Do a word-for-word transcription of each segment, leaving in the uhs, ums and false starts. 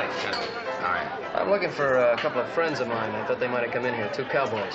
right. All right. I'm looking for uh, a couple of friends of mine. I thought they might have come in here. Two cowboys.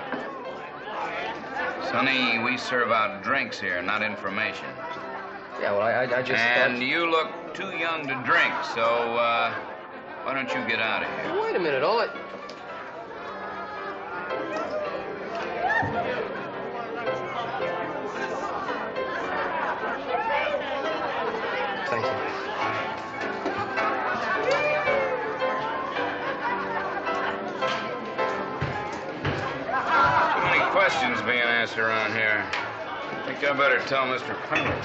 Sonny, we serve out drinks here, not information. Yeah, well, I, I, I just And thought... you look too young to drink, so, uh, why don't you get out of here? Wait a minute, all I... Thank you. Too many questions being asked around here. I think I better tell Mister Penrose.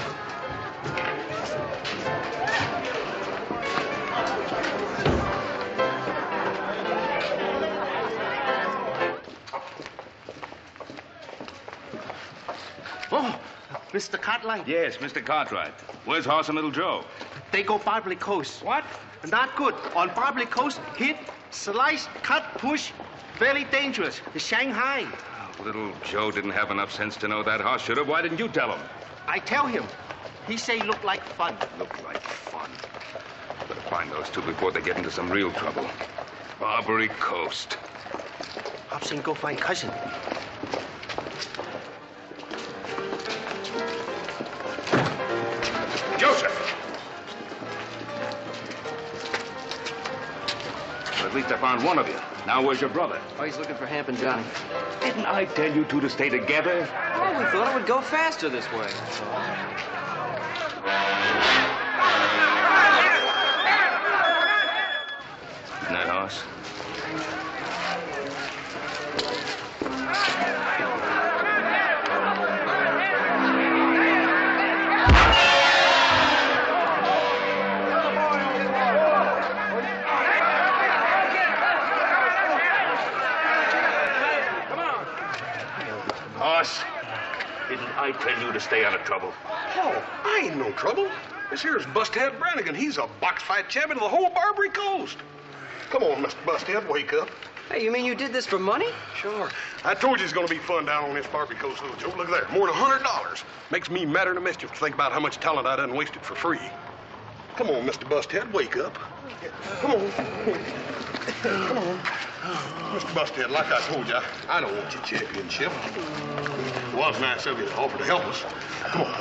Oh, Mister Cartwright. Yes, Mister Cartwright. Where's Horse and Little Joe? They go Barbary Coast. What? Not good. On Barbary Coast, hit, slice, cut, push. Very dangerous. The Shanghai. Oh, Little Joe didn't have enough sense to know that horse should have. Why didn't you tell him? I tell him. He say look like fun. Look like fun. Better find those two before they get into some real trouble. Barbary Coast. Hobson, go find cousin. Joseph! Well, at least I found one of you. Now where's your brother? Oh, he's looking for Hamp and Johnny. Didn't I tell you two to stay together? Oh, we thought it would go faster this way. Isn't that horse? Horse, didn't I tell you to stay out of trouble? Oh, I ain't no trouble. This here's Busthead Brannigan. He's a box fight champion of the whole Barbary Coast. Come on, Mister Busthead, wake up. Hey, you mean you did this for money? Sure. I told you it's going to be fun down on this Barbary Coast, little Joe. Look there, more than a hundred dollars. Makes me madder than mischief to think about how much talent I done wasted for free. Come on, Mister Busthead, wake up. Come on. Come on. Mister Busthead, like I told you, I, I don't want your championship. It was nice of you to offer to help us. Come on.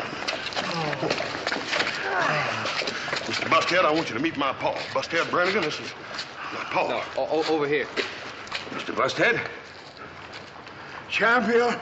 Mister Busthead, I want you to meet my pa. Busthead Brannigan, this is my pa. No, o- over here. Mister Busthead? Champion.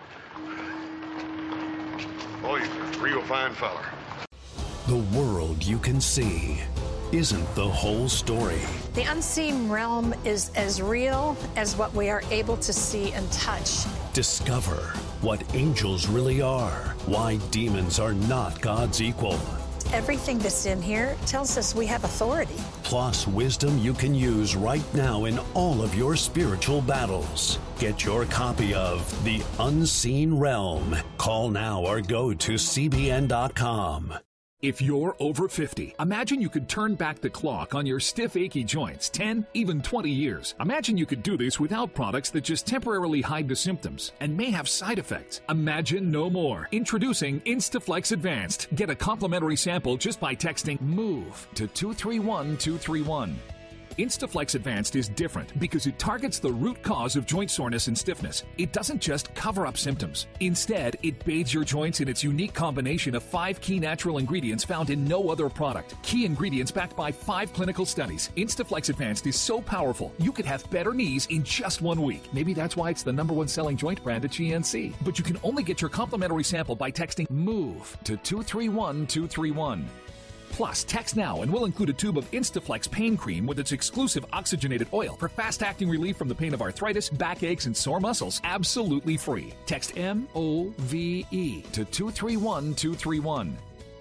Oh, you're a real fine feller. The world you can see isn't the whole story. The unseen realm is as real as what we are able to see and touch. Discover what angels really are, why demons are not God's equal. Everything that's in here tells us we have authority. Plus wisdom you can use right now in all of your spiritual battles. Get your copy of The Unseen Realm. Call now or go to C B N dot com. If you're over fifty, imagine you could turn back the clock on your stiff, achy joints ten, even twenty years. Imagine you could do this without products that just temporarily hide the symptoms and may have side effects. Imagine no more. Introducing Instaflex Advanced. Get a complimentary sample just by texting MOVE to two three one two three one. Instaflex Advanced is different because it targets the root cause of joint soreness and stiffness. It doesn't just cover up symptoms. Instead, it bathes your joints in its unique combination of five key natural ingredients found in no other product. Key ingredients backed by five clinical studies. Instaflex Advanced is so powerful, you could have better knees in just one week. Maybe that's why it's the number one selling joint brand at G N C. But you can only get your complimentary sample by texting MOVE to two three one two three one. Plus, text now and we'll include a tube of Instaflex pain cream with its exclusive oxygenated oil for fast-acting relief from the pain of arthritis, backaches, and sore muscles, absolutely free. Text M O V E to two three one two three one.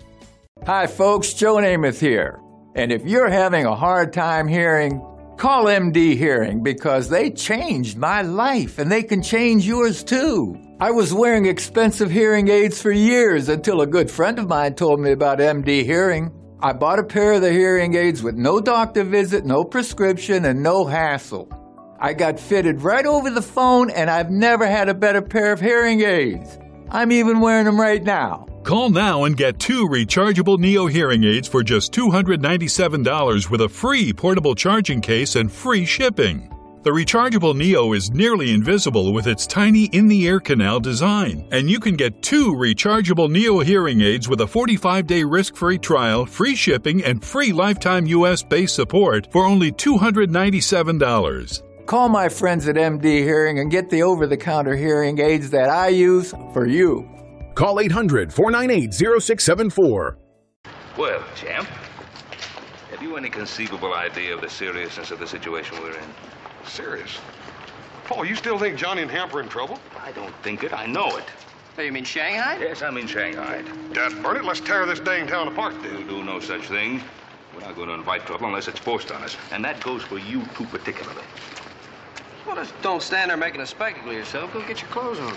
Hi, folks. Joe Namath here. And if you're having a hard time hearing, call M D Hearing because they changed my life and they can change yours too. I was wearing expensive hearing aids for years until a good friend of mine told me about M D Hearing. I bought a pair of the hearing aids with no doctor visit, no prescription, and no hassle. I got fitted right over the phone, and I've never had a better pair of hearing aids. I'm even wearing them right now. Call now and get two rechargeable Neo hearing aids for just two hundred ninety-seven dollars with a free portable charging case and free shipping. The rechargeable Neo is nearly invisible with its tiny in-the-ear canal design, and you can get two rechargeable Neo hearing aids with a forty-five day risk-free trial, free shipping, and free lifetime U S-based support for only two hundred ninety-seven dollars. Call my friends at M D Hearing and get the over-the-counter hearing aids that I use for you. Call eight hundred, four nine eight, zero six seven four. Well, champ, have you any conceivable idea of the seriousness of the situation we're in? Serious? Paul, you still think Johnny and Hamper are in trouble? I don't think it. I know it. Oh, you mean Shanghai? Yes, I mean Shanghai. Dad, burn it. Let's tear this dang town apart, We'll dude. do no such thing. We're not going to invite trouble unless it's forced on us. And that goes for you two particularly. Well, just don't stand there making a spectacle of yourself. Go get your clothes on.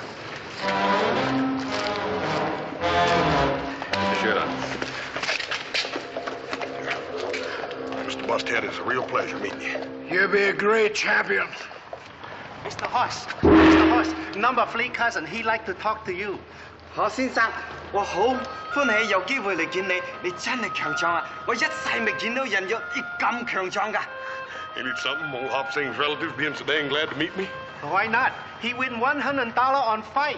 Put your shirt on. Mister Busthead, it's a real pleasure meeting you. You'll be a great champion. Mister Hoss, Mister Hoss, number three cousin, he like to talk to you. 何先生，我好歡喜有機會嚟見你，你真係強壯啊！我一世未見到人有啲咁強壯㗎。 Ain't it something, old Hop Sing's relatives being so dang glad to meet me? Why not? He win one hundred dollars on fight.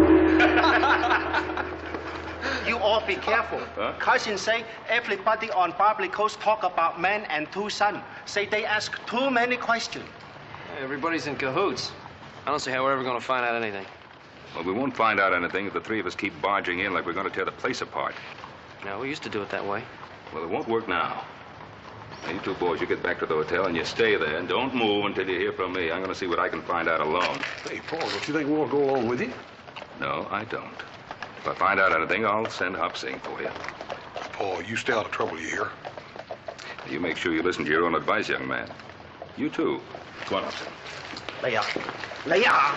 You all be careful. Huh? Cousin say everybody on Barbary Coast talk about man and two sons. Say they ask too many questions. Everybody's in cahoots. I don't see how we're ever going to find out anything. Well, we won't find out anything if the three of us keep barging in like we're going to tear the place apart. No, we used to do it that way. Well, it won't work now. Now, you two boys, you get back to the hotel and you stay there and don't move until you hear from me. I'm going to see what I can find out alone. Hey, Paul, don't you think we'll go along with you? No, I don't. If I find out anything, I'll send Hop Sing for you. Paul, you stay out of trouble, you hear? You make sure you listen to your own advice, young man. You too. Come on, Hop Sing. 嚟啊！嚟啊！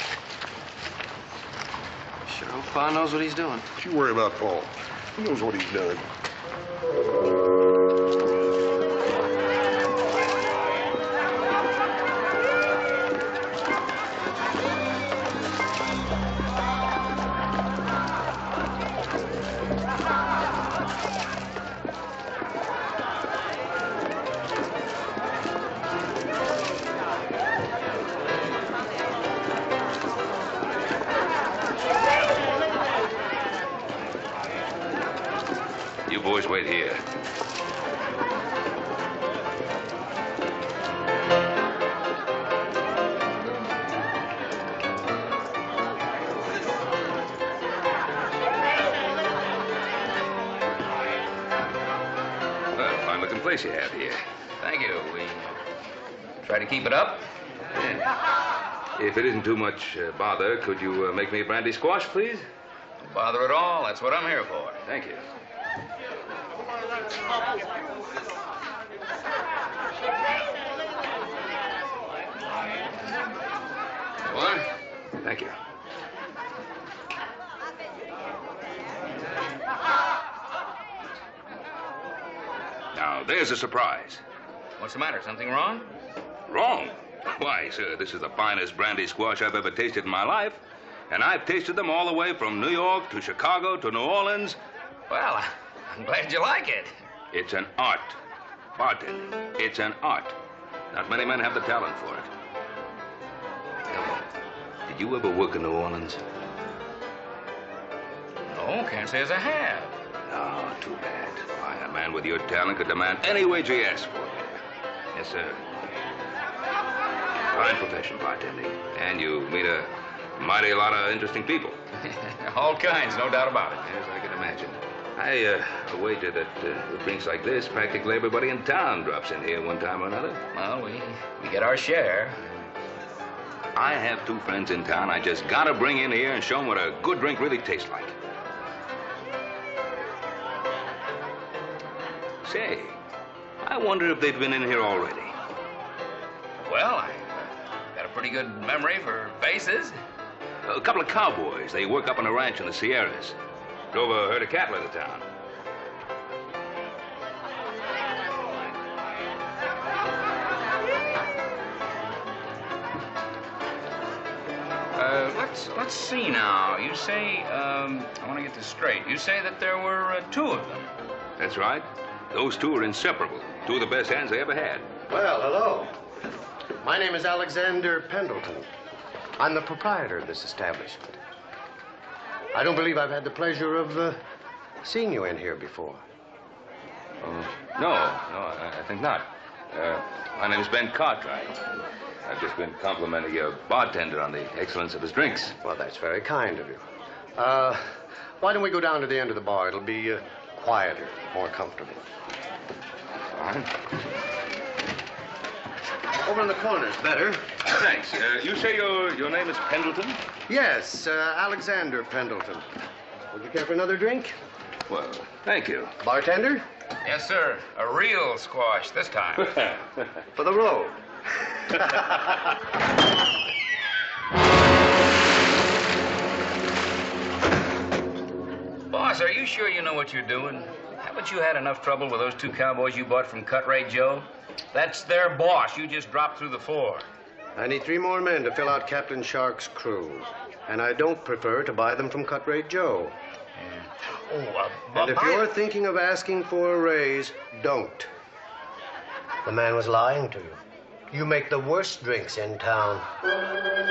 Sure hope Pa knows what he's doing. Don't you worry about Paul. He knows what he's done. You boys wait here. Well, fine looking place you have here. Thank you. We try to keep it up. Yeah. If it isn't too much uh, bother, could you uh, make me a brandy squash, please? No bother at all. That's what I'm here for. Thank you. What? Thank you. Now, there's a surprise. What's the matter? Something wrong? Wrong? Why, sir, this is the finest brandy squash I've ever tasted in my life. And I've tasted them all the way from New York to Chicago to New Orleans. Well, I'm glad you like it. It's an art. Bartending. It's an art. Not many men have the talent for it. Did you ever work in New Orleans? No, can't say as I have. Oh, too bad. Why, a man with your talent could demand any wage he asks for. Yes, sir. Fine profession, bartending. And you meet a mighty lot of interesting people. All kinds, no doubt about it. Yes, I can imagine. I uh, wager that uh, with drinks like this, practically everybody in town drops in here one time or another. Well, we, we get our share. I have two friends in town I just gotta bring in here and show them what a good drink really tastes like. Say, I wonder if they've been in here already. Well, I got a pretty good memory for faces. A couple of cowboys. They work up on a ranch in the Sierras. Drove a herd of cattle into town. Uh, let's let's let's see now. You say, um, I want to get this straight. You say that there were uh, two of them. That's right. Those two are inseparable. Two of the best hands I ever had. Well, hello. My name is Alexander Pendleton. I'm the proprietor of this establishment. I don't believe I've had the pleasure of uh, seeing you in here before. Uh, no, no, I, I think not. Uh, my name is Ben Cartwright. I've just been complimenting your bartender on the excellence of his drinks. Well, that's very kind of you. Uh, why don't we go down to the end of the bar? It'll be uh, quieter, more comfortable. All right. Over in the corner's better. Thanks. Uh, you say your, your name is Pendleton? Yes, uh, Alexander Pendleton. Would you care for another drink? Well, thank you. Bartender? Yes, sir. A real squash this time. For the road. Boss, are you sure you know what you're doing? Haven't you had enough trouble with those two cowboys you bought from Cut Rate Joe? That's their boss. You just dropped through the floor. I need three more men to fill out Captain Shark's crew. And I don't prefer to buy them from Cut Rate Joe. Oh, uh, and if you're thinking of asking for a raise, don't. The man was lying to you. You make the worst drinks in town.